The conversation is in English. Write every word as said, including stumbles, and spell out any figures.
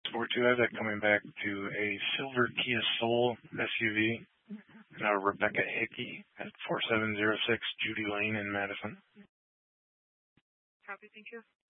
four two, I have that coming back to a silver Kia Soul S U V. Uh, Rebecca Hickey at four seven zero six Judy Lane in Madison. Copy, thank you.